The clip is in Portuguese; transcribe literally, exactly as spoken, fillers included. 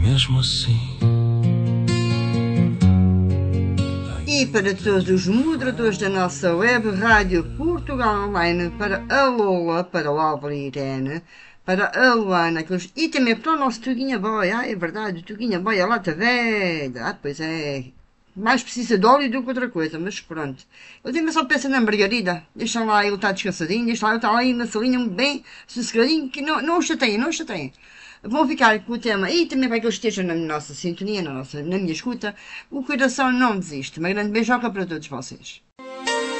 mesmo assim. E para todos os moderadores da nossa web rádio Portugal Online, para a Lola, para a Álvaro e Irene, para a Luana, e também para o nosso Tuguinha Boy. Ah, é verdade, o Tuguinha Boy, a lata velha. Ah, pois é. Mais precisa de óleo do que outra coisa, mas pronto. Eu tenho só peça na Margarida. Deixa lá, ele está descansadinho, deixa lá, ele está lá aí na salinha, bem sossegadinho, que não, não o chateiem, não o chateiem. Vão ficar com o tema, e também para que eles estejam na nossa sintonia, na, nossa, na minha escuta, o coração não desiste. Uma grande beijoca para todos vocês.